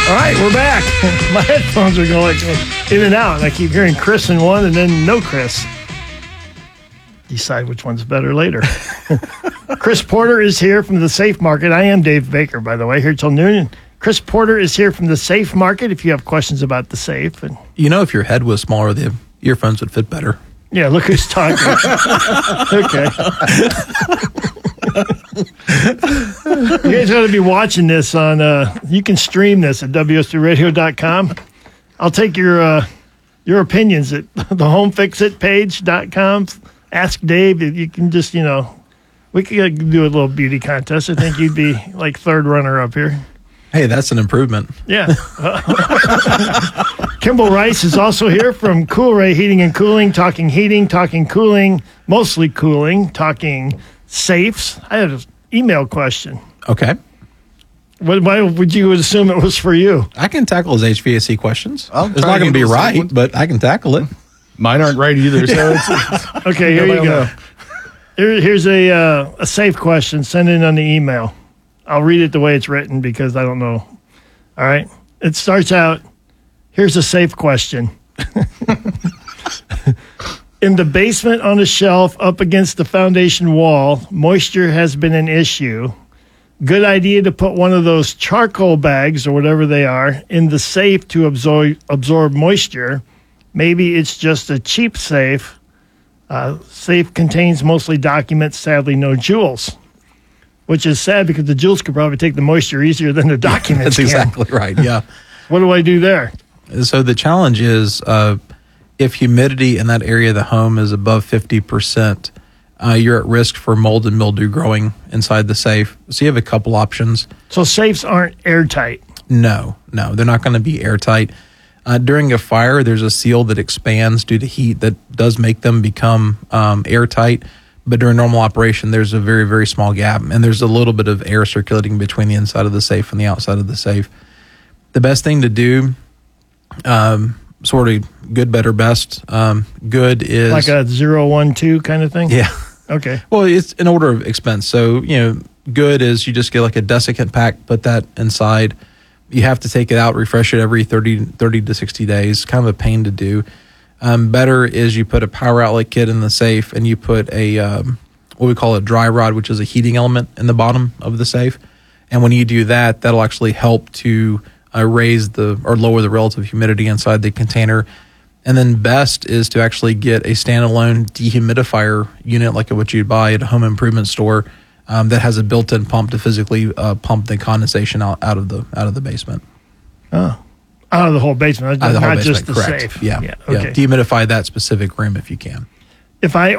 All right, we're back. My headphones are going in and out, and I keep hearing Chris in one and then no Chris. Decide which one's better later. Chris Porter is here from the Safe Market. I am Dave Baker, by the way, here till noon. And Chris Porter is here from the Safe Market if you have questions about the safe. And if your head was smaller, the earphones would fit better. yeah, look who's talking. Okay. You guys ought to be watching this on, you can stream this at WSBradio.com. I'll take your opinions at thehomefixitpage.com. Ask Dave if you can just, we could do a little beauty contest. I think you'd be like third runner up here. Hey, that's an improvement. Yeah. Kimball Rice is also here from Coolray Heating and Cooling, talking heating, talking cooling, mostly cooling, talking safes. I had an email question. Okay. Why would you assume it was for you? I can tackle his HVAC questions. I'll It's try not going to be to right, one. but I can tackle it. Mine aren't right either. So it's Okay, here you go. Here's a safe question. Send in on the email. I'll read it the way it's written because I don't know. All right. It starts out, here's a safe question. In the basement on a shelf up against the foundation wall, moisture has been an issue. Good idea to put one of those charcoal bags or whatever they are in the safe to absorb moisture. Maybe it's just a cheap safe. Safe contains mostly documents, sadly no jewels, which is sad because the jewels could probably take the moisture easier than the documents That's exactly right, yeah. What do I do there? So the challenge is if humidity in that area of the home is above 50%, you're at risk for mold and mildew growing inside the safe. So you have a couple options. So safes aren't airtight? No, they're not going to be airtight. During a fire, there's a seal that expands due to heat that does make them become airtight. But during normal operation, there's a very, very small gap, and there's a little bit of air circulating between the inside of the safe and the outside of the safe. The best thing to do, sort of good, better, best. Good is like a 0, 1, 2 kind of thing? Yeah. Okay. Well, it's in order of expense. So, good is you just get like a desiccant pack, put that inside. You have to take it out, refresh it every 30 to 60 days. Kind of a pain to do. Better is you put a power outlet kit in the safe and you put a what we call a dry rod, which is a heating element in the bottom of the safe. And when you do that, that'll actually help to raise or lower the relative humidity inside the container. And then best is to actually get a standalone dehumidifier unit like what you'd buy at a home improvement store that has a built-in pump to physically pump the condensation out of the basement. Oh. Out of the whole basement, Out of the whole not basement, just the correct. safe. Yeah. Okay. Dehumidify that specific room if you can. If I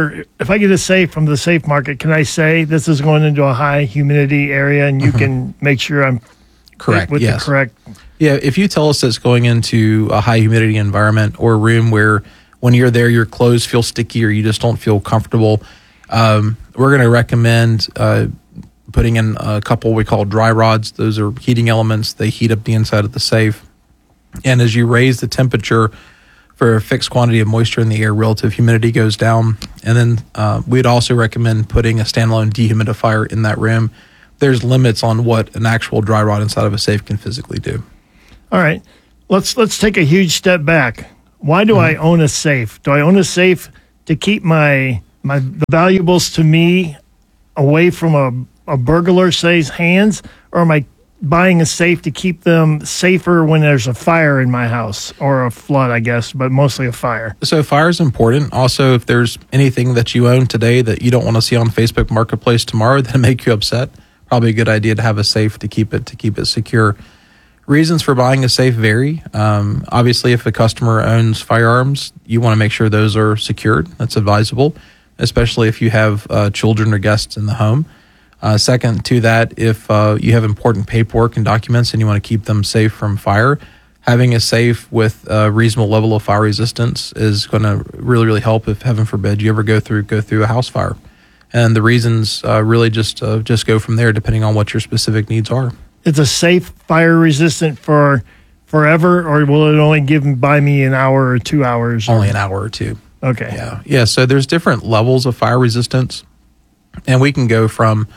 get a safe from the Safe Market, can I say this is going into a high humidity area and you can make sure I'm correct with yes. the correct? Yeah, if you tell us it's going into a high humidity environment or a room where when you're there your clothes feel sticky or you just don't feel comfortable, we're going to recommend putting in a couple we call dry rods. Those are heating elements. They heat up the inside of the safe. And as you raise the temperature for a fixed quantity of moisture in the air, relative humidity goes down. And then we'd also recommend putting a standalone dehumidifier in that room. There's limits on what an actual dry rod inside of a safe can physically do. All right. Let's take a huge step back. Why do I own a safe? Do I own a safe to keep the valuables to me away from a burglar, say's hands? Or am I buying a safe to keep them safer when there's a fire in my house or a flood, I guess, but mostly a fire? So fire is important. Also, if there's anything that you own today that you don't want to see on Facebook Marketplace tomorrow that make you upset, probably a good idea to have a safe to keep it secure. Reasons for buying a safe vary. Obviously, if a customer owns firearms, you want to make sure those are secured. That's advisable, especially if you have children or guests in the home. Second to that, if you have important paperwork and documents and you want to keep them safe from fire, having a safe with a reasonable level of fire resistance is going to really, really help if, heaven forbid, you ever go through a house fire. And the reasons really just go from there depending on what your specific needs are. It's a safe fire resistant for forever, or will it only buy me an hour or 2 hours? Only an hour or two. Okay. Yeah. So there's different levels of fire resistance, and we can go from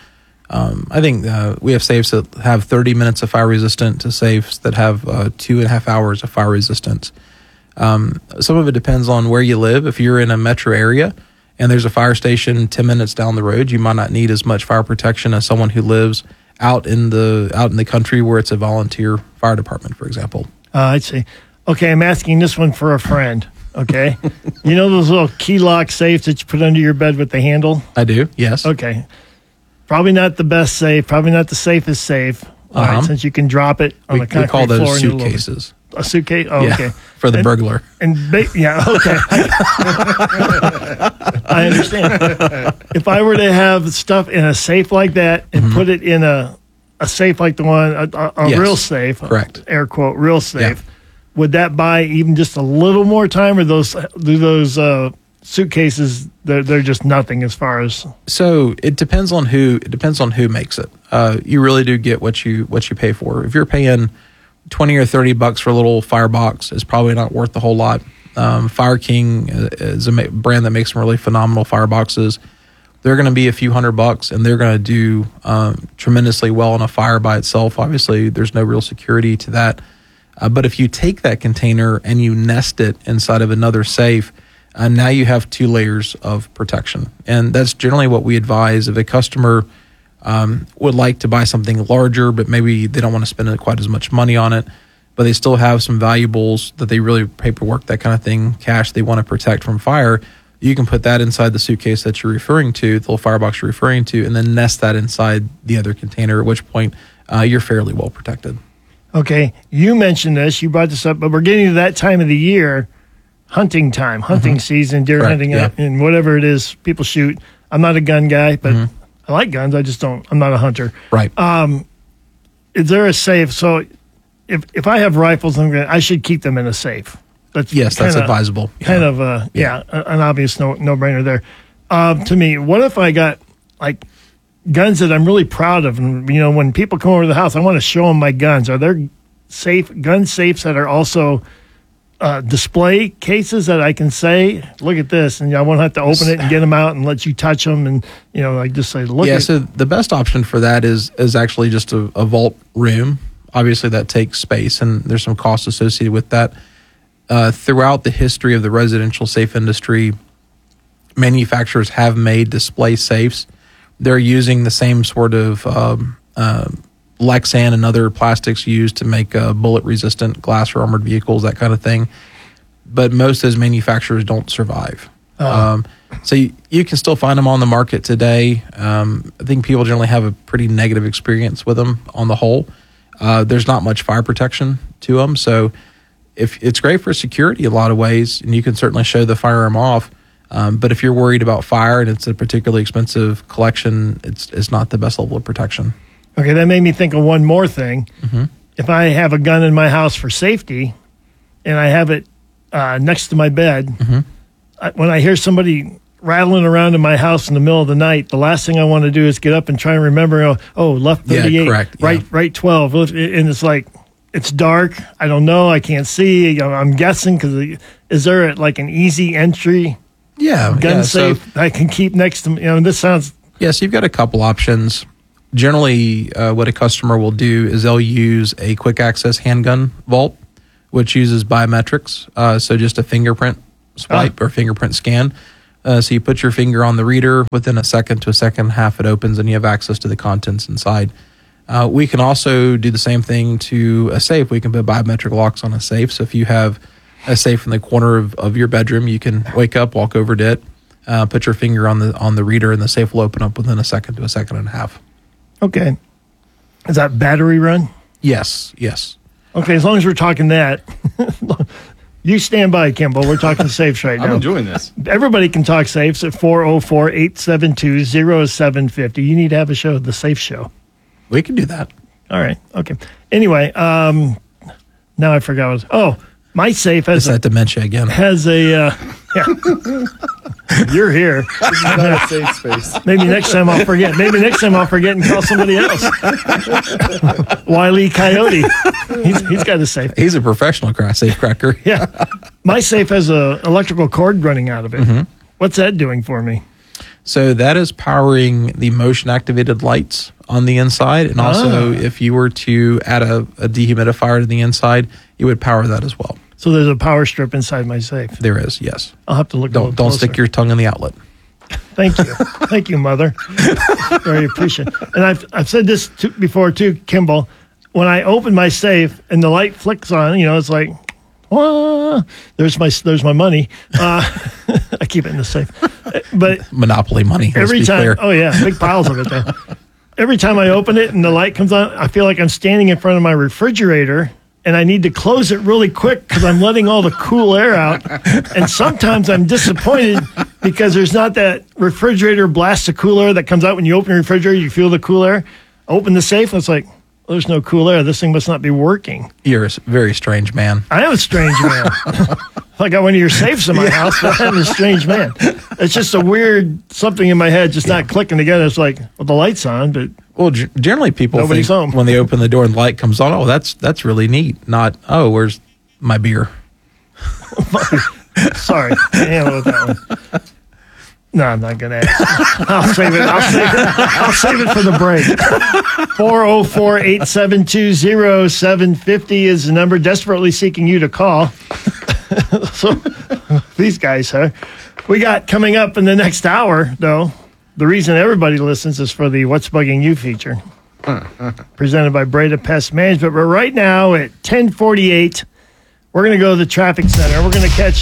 I think we have safes that have 30 minutes of fire resistant to safes that have 2.5 hours of fire resistance. Some of it depends on where you live. If you're in a metro area and there's a fire station 10 minutes down the road, you might not need as much fire protection as someone who lives out in the country where it's a volunteer fire department, for example. I see. Okay, I'm asking this one for a friend. Okay, you know those little key lock safes that you put under your bed with the handle? I do, yes. Okay, probably not the best safe. Probably not the safest safe. All right, since you can drop it on the concrete we call floor. those suitcases. A suitcase? Oh, yeah, okay. For the burglar. Yeah, okay. I understand. If I were to have stuff in a safe like that and put it in a safe like the one, a Yes, real safe, correct. Air quote, real safe, Yeah. would that buy even just a little more time, or those suitcases, they're just nothing as far as? So it depends on who makes it. You really do get what you pay for. If you're paying $20 or $30 for a little firebox, it's probably not worth a whole lot. Fire King is a brand that makes some really phenomenal fireboxes. They're going to be a few $100, and they're going to do tremendously well on a fire by itself. Obviously, there's no real security to that. But if you take that container and you nest it inside of another safe, now you have 2 layers of protection. And that's generally what we advise. If a customer would like to buy something larger, but maybe they don't want to spend quite as much money on it, but they still have some valuables that they really, paperwork, that kind of thing, cash they want to protect from fire, you can put that inside the suitcase that you're referring to, the little firebox you're referring to, and then nest that inside the other container, at which point you're fairly well protected. Okay, you mentioned this, you brought this up, but we're getting to that time of the year, hunting season, deer Correct, hunting, yeah. and whatever it is people shoot. I'm not a gun guy, but I like guns. I'm not a hunter. Right. Is there a safe? So if I have rifles, I should keep them in a safe. That's advisable. Kind of, an obvious no-brainer there. To me, what if I got like guns that I'm really proud of, and when people come over to the house, I want to show them my guns. Are there gun safes that are also display cases that I can say, look at this, and I won't have to open it and get them out and let you touch them, and like just say, look. Yeah. So the best option for that is actually just a vault room. Obviously, that takes space, and there's some cost associated with that. Throughout the history of the residential safe industry, manufacturers have made display safes. They're using the same sort of Lexan and other plastics used to make bullet-resistant glass or armored vehicles, that kind of thing. But most of those manufacturers don't survive. So you can still find them on the market today. I think people generally have a pretty negative experience with them on the whole. There's not much fire protection to them. So if it's great for security in a lot of ways, and you can certainly show the firearm off. But if you're worried about fire and it's a particularly expensive collection, it's not the best level of protection. Okay, that made me think of one more thing. Mm-hmm. If I have a gun in my house for safety and I have it next to my bed, when I hear somebody rattling around in my house in the middle of the night, the last thing I want to do is get up and try and remember, left 38, yeah, correct. Right 12. And it's like, it's dark. I don't know. I can't see. I'm guessing, because is there like an easy entry gun safe I can keep next to me? This sounds... Yes, you've got a couple options. Generally, what a customer will do is they'll use a quick access handgun vault, which uses biometrics. So just a fingerprint swipe or fingerprint scan. So you put your finger on the reader, within a second to a second and a half, it opens and you have access to the contents inside. We can also do the same thing to a safe. We can put biometric locks on a safe. So if you have a safe in the corner of your bedroom, you can wake up, walk over to it, put your finger on the reader, and the safe will open up within a second to a second and a half. Okay. Is that battery run? Yes. Okay, as long as we're talking that. You stand by, Kimball. We're talking safes right now. I'm enjoying this. Everybody can talk safes at 404-872-0750. You need to have a show, the Safe Show. We can do that. All right. Okay. Anyway, now I forgot. My safe has that dementia again. Has a You're here. This is not a safe space. Maybe next time I'll forget. And call somebody else. Wile E. Coyote. He's got a safe. He's a professional safe cracker. Yeah. My safe has a electrical cord running out of it. Mm-hmm. What's that doing for me? So that is powering the motion activated lights on the inside. And also if you were to add a dehumidifier to the inside, it would power that as well. So there's a power strip inside my safe. There is, yes. I'll have to look. Don't stick your tongue in the outlet. Thank you. Thank you, Mother. Very appreciative. And I've said this before too, Kimball. When I open my safe and the light flicks on, it's like, wah, there's my money. I keep it in the safe. But Monopoly money. Every time. Clear. Oh, yeah. Big piles of it, though. Every time I open it and the light comes on, I feel like I'm standing in front of my refrigerator and I need to close it really quick because I'm letting all the cool air out. And sometimes I'm disappointed because there's not that refrigerator blast of cool air that comes out when you open your refrigerator. You feel the cool air. Open the safe and it's like, there's no cool air. This thing must not be working. You're a very strange man. I am a strange man. I got one of your safes in my house, but I'm a strange man. It's just a weird something in my head just not clicking together. It's like, well, the light's on, but well, generally people nobody's think home. When they open the door and the light comes on, oh, that's really neat. Not, oh, where's my beer? Sorry, I handled that one. No, I'm not going to ask. I'll save it for the break. 404-872-0750 is the number. Desperately seeking you to call. So these guys, huh? We got coming up in the next hour, though. The reason everybody listens is for the What's Bugging You feature. Presented by Breda Pest Management. But right now at 10:48, we're going to go to the traffic center. We're going to catch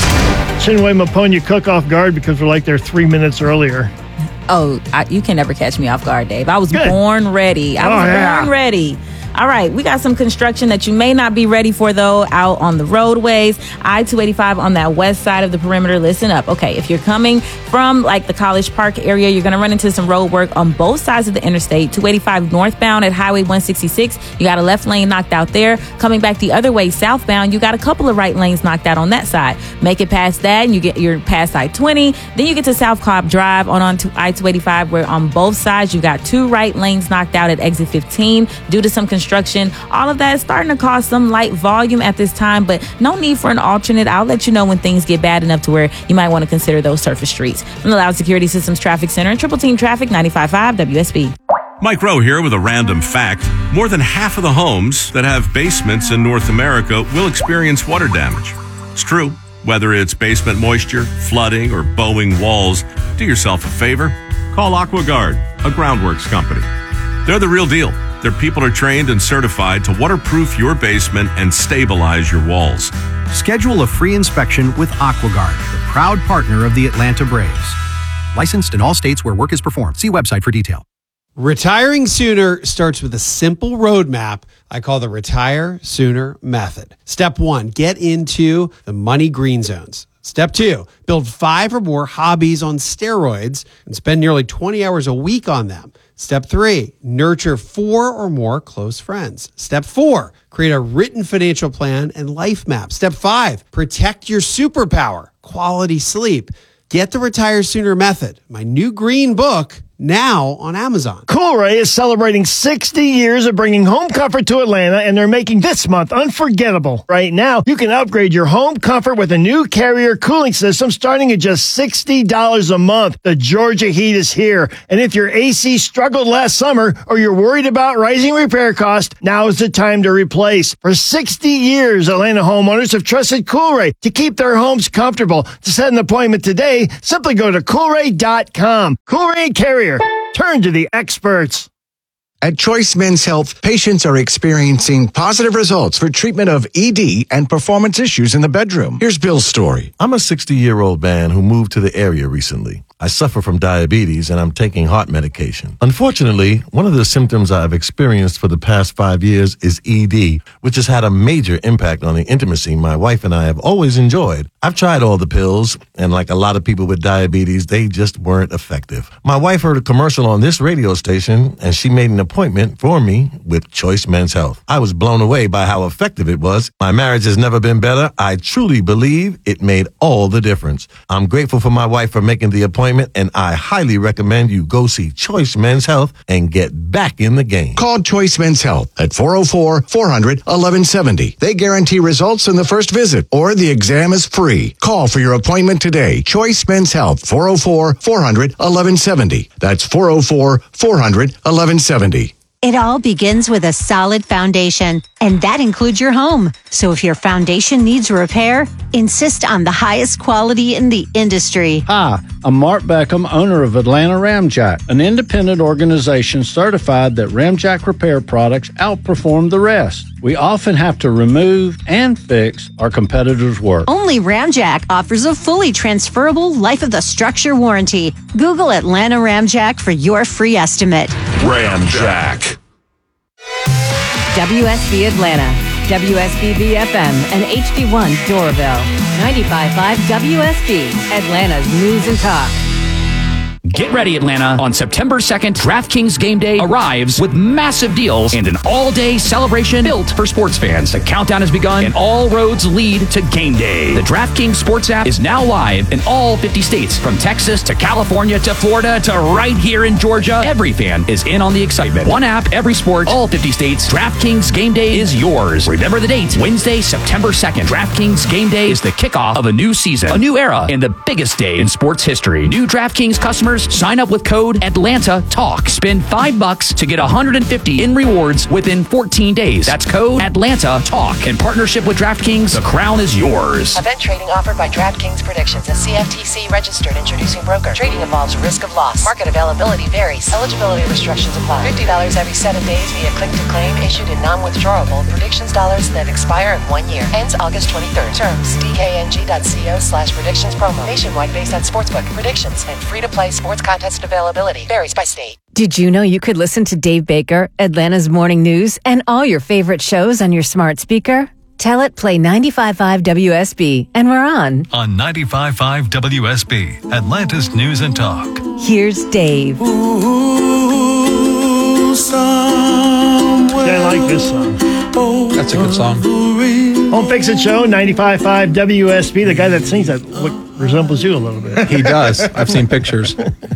Chinwe Maponya Cook off guard because we're like there 3 minutes earlier. Oh, you can never catch me off guard, Dave. I was Good. born ready. Born ready. All right, we got some construction that you may not be ready for, though, out on the roadways. I-285 on that west side of the perimeter. Listen up. Okay, if you're coming from, like, the College Park area, you're going to run into some road work on both sides of the interstate. 285 northbound at Highway 166, you got a left lane knocked out there. Coming back the other way, southbound, you got a couple of right lanes knocked out on that side. Make it past that, and you're past I-20. Then you get to South Cobb Drive on to I-285, where on both sides, you got 2 right lanes knocked out at exit 15 due to some construction. All of that is starting to cause some light volume at this time, but no need for an alternate. I'll let you know when things get bad enough to where you might want to consider those surface streets. From the Loud Security Systems Traffic Center, Triple Team Traffic, 95.5 WSB. Mike Rowe here with a random fact. More than half of the homes that have basements in North America will experience water damage. It's true. Whether it's basement moisture, flooding, or bowing walls, do yourself a favor. Call AquaGuard, a groundworks company. They're the real deal. Their people are trained and certified to waterproof your basement and stabilize your walls. Schedule a free inspection with AquaGuard, the proud partner of the Atlanta Braves. Licensed in all states where work is performed. See website for detail. Retiring sooner starts with a simple roadmap I call the Retire Sooner Method. Step 1, get into the money green zones. Step 2, build 5 or more hobbies on steroids and spend nearly 20 hours a week on them. Step 3, nurture 4 or more close friends. Step 4, create a written financial plan and life map. Step 5, protect your superpower, quality sleep. Get the Retire Sooner Method, my new green book, now on Amazon. Coolray is celebrating 60 years of bringing home comfort to Atlanta, and they're making this month unforgettable. Right now, you can upgrade your home comfort with a new Carrier cooling system starting at just $60 a month. The Georgia heat is here, and if your AC struggled last summer or you're worried about rising repair costs, now is the time to replace. For 60 years, Atlanta homeowners have trusted Coolray to keep their homes comfortable. To set an appointment today, simply go to Coolray.com. Coolray and Carrier. Turn to the experts. At Choice Men's Health, patients are experiencing positive results for treatment of ED and performance issues in the bedroom. Here's Bill's story. I'm a 60-year-old man who moved to the area recently. I suffer from diabetes and I'm taking heart medication. Unfortunately, one of the symptoms I've experienced for the past 5 years is ED, which has had a major impact on the intimacy my wife and I have always enjoyed. I've tried all the pills, and like a lot of people with diabetes, they just weren't effective. My wife heard a commercial on this radio station, and she made an appointment for me with Choice Men's Health. I was blown away by how effective it was. My marriage has never been better. I truly believe it made all the difference. I'm grateful for my wife for making the appointment appointment, and I highly recommend you go see Choice Men's Health and get back in the game. Call Choice Men's Health at 404-400-1170. They guarantee results in the first visit, or the exam is free. Call for your appointment today. Choice Men's Health, 404-400-1170. That's 404-400-1170. It all begins with a solid foundation, and that includes your home. So if your foundation needs repair, insist on the highest quality in the industry. Hi, I'm Mark Beckham, owner of Atlanta Ramjack, an independent organization certified that Ramjack repair products outperform the rest. We often have to remove and fix our competitors' work. Only Ramjack offers a fully transferable life of the structure warranty. Google Atlanta Ramjack for your free estimate. Ramjack. WSB Atlanta, WSB BFM, and HD1 Doraville. 95.5 WSB, Atlanta's News and Talk. Get ready, Atlanta. On September 2nd, DraftKings Game Day arrives with massive deals and an all-day celebration built for sports fans. The countdown has begun and all roads lead to Game Day. The DraftKings Sports app is now live in all 50 states, from Texas to California to Florida to right here in Georgia. Every fan is in on the excitement. One app, every sport, all 50 states. DraftKings Game Day is yours. Remember the date, Wednesday, September 2nd. DraftKings Game Day is the kickoff of a new season, a new era, and the biggest day in sports history. New DraftKings customers sign up with code Atlanta Talk. Spend $5 to get $150 in rewards within 14 days. That's code Atlanta Talk. In partnership with DraftKings, the crown is yours. Event trading offered by DraftKings Predictions, a CFTC registered introducing broker. Trading involves risk of loss. Market availability varies. Eligibility restrictions apply. $50 every 7 days via click to claim, issued in non-withdrawable predictions dollars that expire in 1 year. Ends August 23rd. Terms dkng.co/predictions promo. Nationwide based on sportsbook predictions and free-to-play sports contest availability varies by state. Did you know you could listen to Dave Baker, Atlanta's Morning News, and all your favorite shows on your smart speaker? Tell it play 95.5 WSB, and we're on. On 95.5 WSB, Atlanta's News and Talk. Here's Dave. Yeah, I like this song. That's a good song. Home Fix It Show, 95.5 WSB. The guy that sings that resembles you a little bit. He does. I've seen pictures.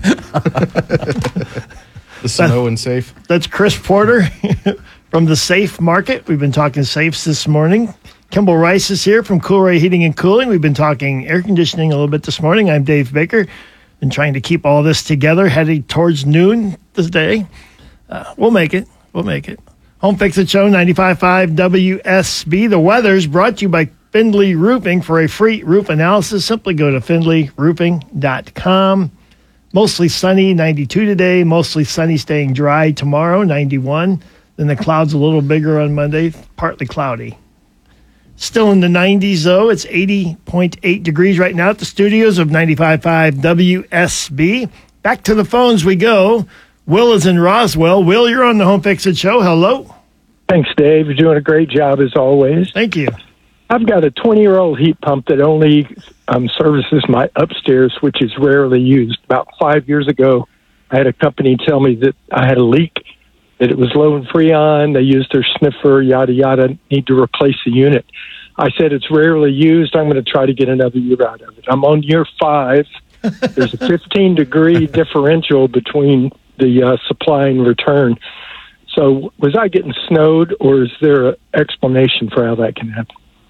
The snow and safe. That's Chris Porter from the Safe Market. We've been talking safes this morning. Kimball Rice is here from Coolray Heating and Cooling. We've been talking air conditioning a little bit this morning. I'm Dave Baker. Been trying to keep all this together, heading towards noon this day. We'll make it. Home Fix It Show, 95.5 WSB. The weather's brought to you by Findlay Roofing. For a free roof analysis, simply go to findlayroofing.com. Mostly sunny, 92 today. Mostly sunny, staying dry tomorrow, 91. Then the clouds a little bigger on Monday, partly cloudy. Still in the 90s, though. It's 80.8 degrees right now at the studios of 95.5 WSB. Back to the phones we go. Will is in Roswell. Will, you're on the Home Fix It Show. Hello. Thanks, Dave. You're doing a great job as always. Thank you. I've got a 20-year-old heat pump that only services my upstairs, which is rarely used. About 5 years ago, I had a company tell me that I had a leak, that it was low in Freon. They used their sniffer, yada, yada, need to replace the unit. I said, it's rarely used. I'm going to try to get another year out of it. I'm on year 5. There's a 15-degree differential between the supply and return. So was I getting snowed, or is there an explanation for how that can happen?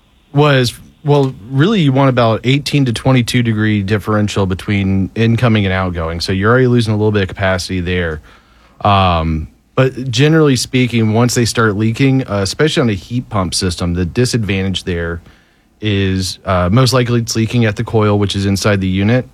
Really you want about 18 to 22 degree differential between incoming and outgoing. So you're already losing a little bit of capacity there. But generally speaking, once they start leaking, especially on a heat pump system, the disadvantage there is most likely it's leaking at the coil, which is inside the unit.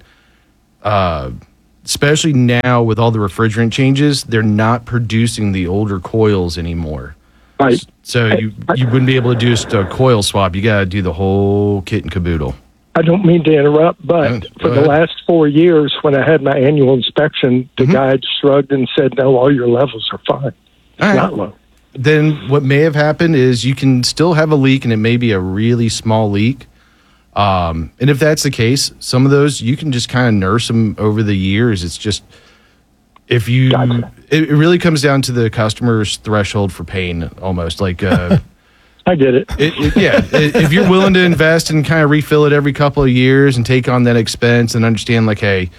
Especially now with all the refrigerant changes, they're not producing the older coils anymore. Right. So you wouldn't be able to do just a coil swap. You got to do the whole kit and caboodle. I don't mean to interrupt, but for the last 4 years, when I had my annual inspection, the guy shrugged and said, no, all your levels are fine. It's not low. Then what may have happened is you can still have a leak, and it may be a really small leak. And if that's the case, some of those you can just kind of nurse them over the years. It's just if you, it really comes down to the customer's threshold for pain, almost like. I get it. If you're willing to invest and kind of refill it every couple of years and take on that expense and understand, like, hey,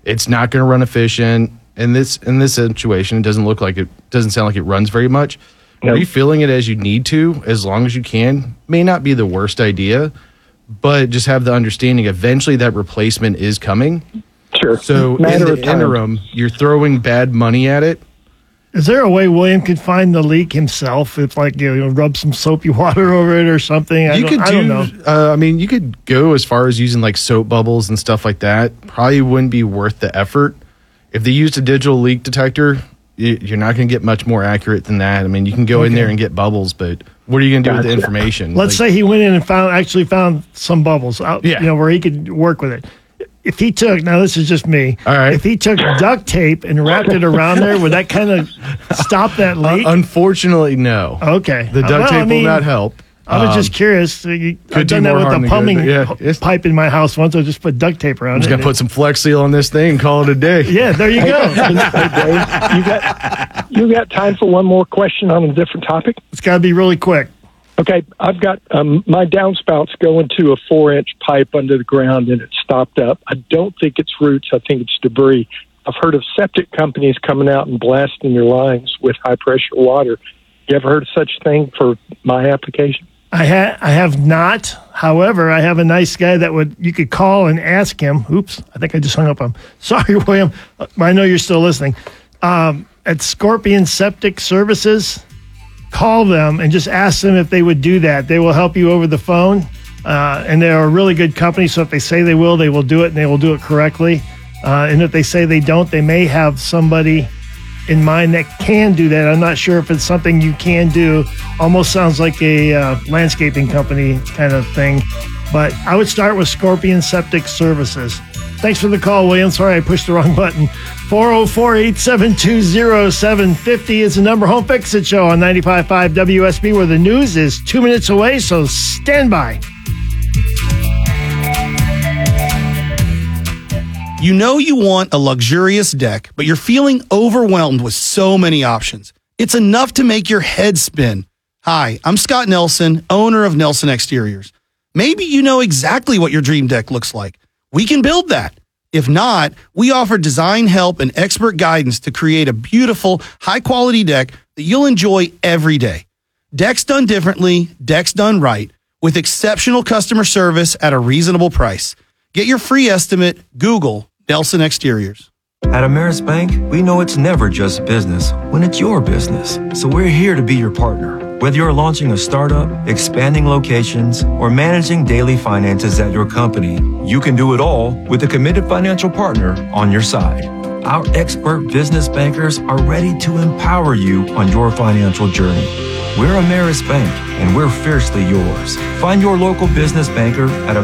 It's not going to run efficient. In this situation, it doesn't sound like it runs very much. Nope. Refilling it as you need to, as long as you can, may not be the worst idea, but just have the understanding eventually that replacement is coming. Sure. So in the interim, you're throwing bad money at it. Is there a way William could find the leak himself? If rub some soapy water over it or something? I don't know. You could go as far as using like soap bubbles and stuff like that. Probably wouldn't be worth the effort. If they used a digital leak detector, you're not going to get much more accurate than that. I mean, you can go in there and get bubbles, but what are you going to do with the information? Let's say he went in and found some bubbles out, where he could work with it. If he took, now this is just me, all right. If he took duct tape and wrapped it around there, would that kind of stop that leak? Unfortunately, no. Okay. The duct tape will not help. I was just curious. I've done that with the plumbing pipe in my house once. I just put duct tape around it. I'm just going to put some Flex Seal on this thing and call it a day. Yeah, there you go. Hey, Dave, you got time for one more question on a different topic? It's got to be really quick. Okay, I've got my downspouts go into a 4-inch pipe under the ground and it's stopped up. I don't think it's roots. I think it's debris. I've heard of septic companies coming out and blasting your lines with high-pressure water. You ever heard of such a thing for my application? I have not. However, I have a nice guy that you could call and ask him. Oops, I think I just hung up on him. Sorry, William. I know you're still listening. At Scorpion Septic Services, call them and just ask them if they would do that. They will help you over the phone, and they're a really good company. So if they say they will do it, and they will do it correctly. And if they say they don't, they may have somebody in mind that can do that. I'm not sure if it's something you can do. Almost sounds like a landscaping company kind of thing. But I would start with Scorpion Septic Services. Thanks for the call, William. Sorry I pushed the wrong button. 404-872-0750 is the number. Home Fix It Show on 95.5 WSB, where the news is 2 minutes away, so stand by. You know you want a luxurious deck, but you're feeling overwhelmed with so many options. It's enough to make your head spin. Hi, I'm Scott Nelson, owner of Nelson Exteriors. Maybe you know exactly what your dream deck looks like. We can build that. If not, we offer design help and expert guidance to create a beautiful, high-quality deck that you'll enjoy every day. Decks done differently, decks done right, with exceptional customer service at a reasonable price. Get your free estimate. Google Nelson Exteriors. At Ameris Bank, we know it's never just business when it's your business. So we're here to be your partner. Whether you're launching a startup, expanding locations, or managing daily finances at your company, you can do it all with a committed financial partner on your side. Our expert business bankers are ready to empower you on your financial journey. We're Ameris Bank, and we're fiercely yours. Find your local business banker at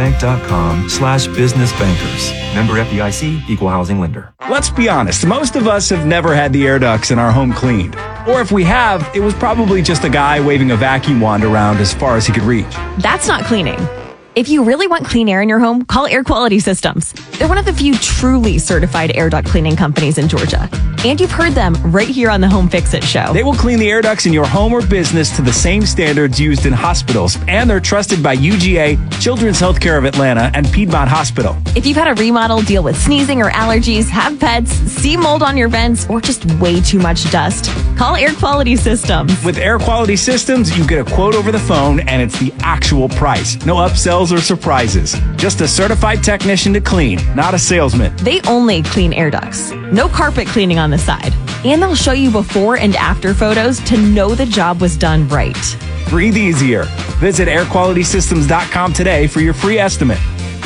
amerisbank.com/businessbankers. Member FDIC, Equal Housing Lender. Let's be honest, most of us have never had the air ducts in our home cleaned. Or if we have, it was probably just a guy waving a vacuum wand around as far as he could reach. That's not cleaning. If you really want clean air in your home, call Air Quality Systems. They're one of the few truly certified air duct cleaning companies in Georgia. And you've heard them right here on the Home Fix It Show. They will clean the air ducts in your home or business to the same standards used in hospitals. And they're trusted by UGA, Children's Healthcare of Atlanta, and Piedmont Hospital. If you've had a remodel, deal with sneezing or allergies, have pets, see mold on your vents, or just way too much dust, call Air Quality Systems. With Air Quality Systems, you get a quote over the phone, and it's the actual price. No upsells or surprises. Just a certified technician to clean, not a salesman. They only clean air ducts. No carpet cleaning on the side. And they'll show you before and after photos to know the job was done right. Breathe easier. Visit airqualitysystems.com today for your free estimate.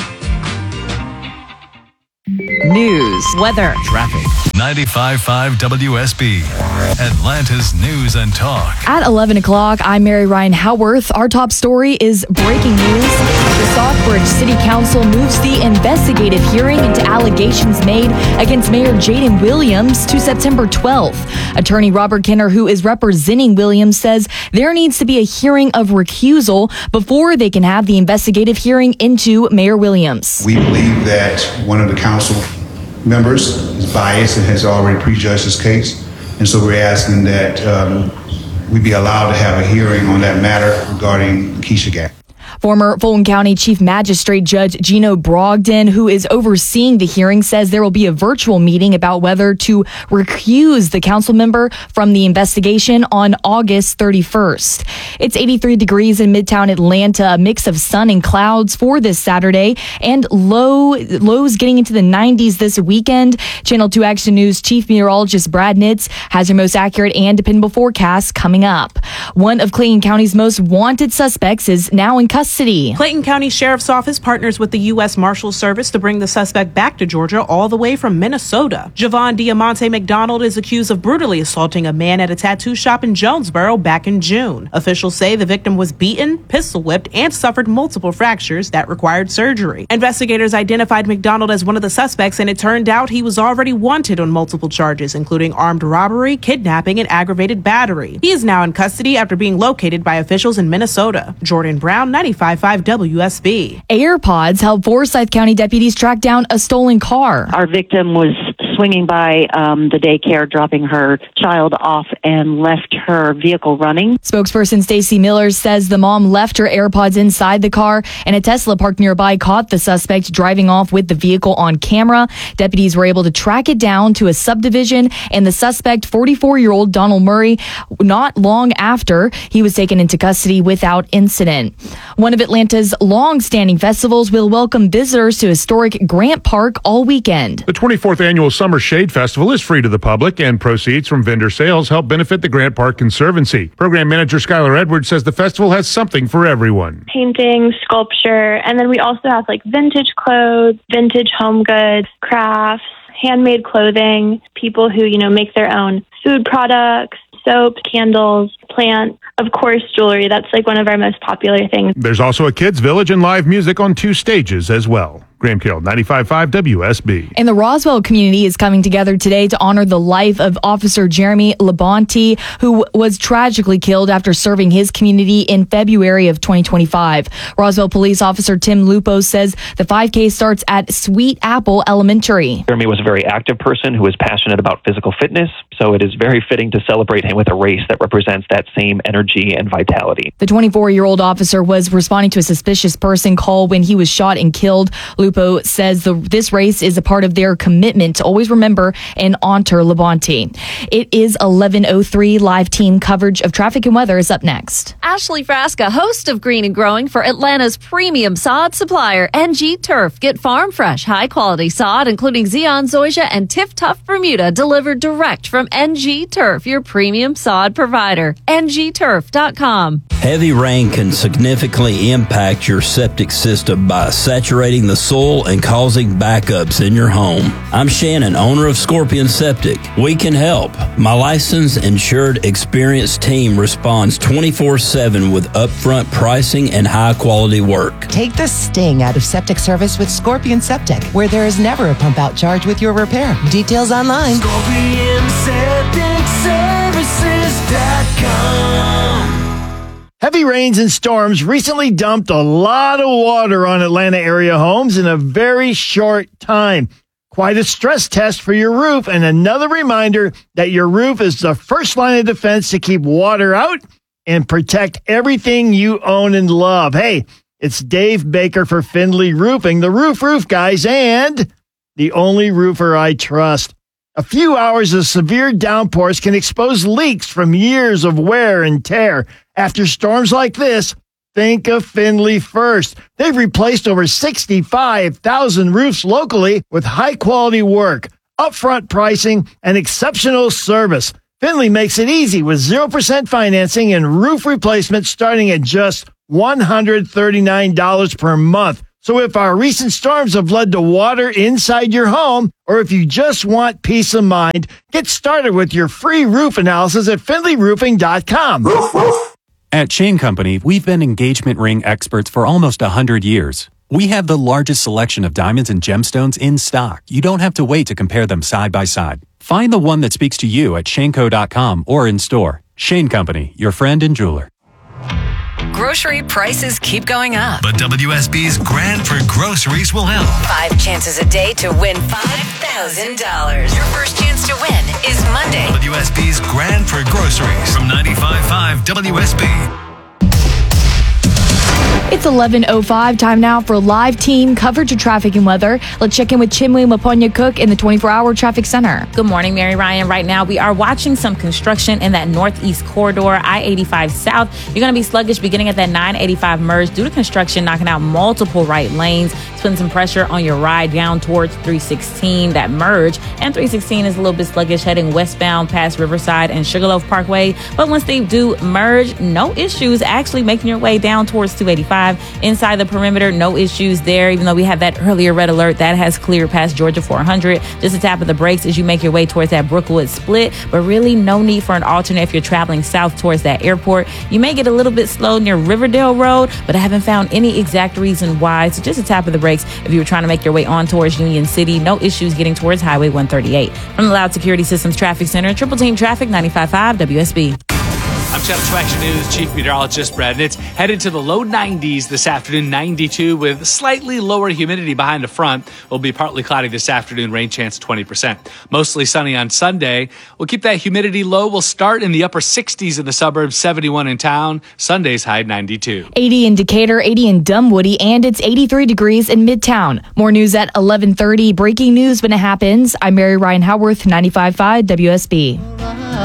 News, weather, traffic. 95.5 WSB, Atlanta's News and Talk. At 11 o'clock, I'm Mary Ryan Howarth. Our top story is breaking news. The Stockbridge City Council moves the investigative hearing into allegations made against Mayor Jaden Williams to September 12th. Attorney Robert Kenner, who is representing Williams, says there needs to be a hearing of recusal before they can have the investigative hearing into Mayor Williams. We believe that one of the council members is biased and has already prejudged this case. And so we're asking that we be allowed to have a hearing on that matter regarding Keisha Gap. Former Fulton County Chief Magistrate Judge Gino Brogdon, who is overseeing the hearing, says there will be a virtual meeting about whether to recuse the council member from the investigation on August 31st. It's 83 degrees in Midtown Atlanta, a mix of sun and clouds for this Saturday, and lows getting into the 90s this weekend. Channel 2 Action News Chief Meteorologist Brad Nitz has your most accurate and dependable forecast coming up. One of Clayton County's most wanted suspects is now in custody. Clayton County Sheriff's Office partners with the U.S. Marshals Service to bring the suspect back to Georgia all the way from Minnesota. Javon Diamante McDonald is accused of brutally assaulting a man at a tattoo shop in Jonesboro back in June. Officials say the victim was beaten, pistol whipped, and suffered multiple fractures that required surgery. Investigators identified McDonald as one of the suspects, and it turned out he was already wanted on multiple charges, including armed robbery, kidnapping, and aggravated battery. He is now in custody after being located by officials in Minnesota. Jordan Brown, 95.5 WSB. AirPods helped Forsyth County deputies track down a stolen car. Our victim was swinging by the daycare, dropping her child off, and left her vehicle running. Spokesperson Stacy Miller says the mom left her AirPods inside the car, and a Tesla parked nearby caught the suspect driving off with the vehicle on camera. Deputies were able to track it down to a subdivision, and the suspect, 44-year-old Donald Murray, not long after, he was taken into custody without incident. One of Atlanta's long-standing festivals will welcome visitors to historic Grant Park all weekend. The 24th annual Summer Shade Festival is free to the public, and proceeds from vendor sales help benefit the Grant Park Conservancy. Program manager Skylar Edwards says the festival has something for everyone. Painting, sculpture, and then we also have like vintage clothes, vintage home goods, crafts, handmade clothing, people who, make their own food products, soaps, candles, plants, of course, jewelry. That's like one of our most popular things. There's also a kids' village and live music on 2 stages as well. Graham Carroll, 95.5 WSB. And the Roswell community is coming together today to honor the life of Officer Jeremy Labonte, who was tragically killed after serving his community in February of 2025. Roswell Police Officer Tim Lupo says the 5K starts at Sweet Apple Elementary. Jeremy was a very active person who was passionate about physical fitness, so it is very fitting to celebrate him with a race that represents that same energy and vitality. The 24-year-old officer was responding to a suspicious person call when he was shot and killed. Lupo says this race is a part of their commitment to always remember and honor Labonte. It is 11:03. Live team coverage of traffic and weather is up next. Ashley Frasca, host of Green and Growing for Atlanta's premium sod supplier, NG Turf. Get farm fresh, high quality sod, including Zeon, Zoysia, and Tiff Tough Bermuda, delivered direct from NG Turf, your premium sod provider. NGTurf.com. Heavy rain can significantly impact your septic system by saturating the soil and causing backups in your home. I'm Shannon, owner of Scorpion Septic. We can help. My licensed, insured, experienced team responds 24/7 with upfront pricing and high-quality work. Take the sting out of septic service with Scorpion Septic, where there is never a pump-out charge with your repair. Details online. ScorpionSepticServices.com. Heavy rains and storms recently dumped a lot of water on Atlanta area homes in a very short time. Quite a stress test for your roof, and another reminder that your roof is the first line of defense to keep water out and protect everything you own and love. Hey, it's Dave Baker for Findlay Roofing, the roof guys, and the only roofer I trust. A few hours of severe downpours can expose leaks from years of wear and tear. After storms like this, think of Findlay first. They've replaced over 65,000 roofs locally with high-quality work, upfront pricing, and exceptional service. Findlay makes it easy with 0% financing and roof replacement starting at just $139 per month. So if our recent storms have led to water inside your home, or if you just want peace of mind, get started with your free roof analysis at FindlayRoofing.com. At Shane Company, we've been engagement ring experts for almost 100 years. We have the largest selection of diamonds and gemstones in stock. You don't have to wait to compare them side by side. Find the one that speaks to you at shaneco.com or in store. Shane Company, your friend and jeweler. Grocery prices keep going up. But WSB's Grand for Groceries will help. 5 chances a day to win $5,000. Your first chance to win is Monday. WSB's Grand for Groceries from 95.5 WSB. It's 11:05. Time now for live team coverage of traffic and weather. Let's check in with Chinwe Maponya Cook in the 24-hour traffic center. Good morning, Mary Ryan. Right now, we are watching some construction in that northeast corridor, I-85 South. You're going to be sluggish beginning at that 985 merge due to construction knocking out multiple right lanes. It's putting some pressure on your ride down towards 316, that merge. And 316 is a little bit sluggish heading westbound past Riverside and Sugarloaf Parkway. But once they do merge, no issues actually making your way down towards 285. Inside the perimeter, no issues there, even though we had that earlier red alert that has cleared past Georgia 400. Just a tap of the brakes as you make your way towards that Brookwood split, but really no need for an alternate if you're traveling south towards that airport. You may get a little bit slow near Riverdale Road, but I haven't found any exact reason why, so just a tap of the brakes if you were trying to make your way on towards Union City. No issues getting towards Highway 138. From the Loud Security Systems Traffic Center, Triple Team Traffic, 95.5 WSB. I'm Channel 2 Action News Chief Meteorologist Brad Nitz. Headed to the low 90s this afternoon, 92 with slightly lower humidity behind the front. Will be partly cloudy this afternoon, rain chance 20%. Mostly sunny on Sunday. We'll keep that humidity low. We'll start in the upper 60s in the suburbs, 71 in town. Sunday's high 92. 80 in Decatur, 80 in Dunwoody, and it's 83 degrees in Midtown. More news at 11:30. Breaking news when it happens. I'm Mary Ryan Howarth, 95.5 WSB.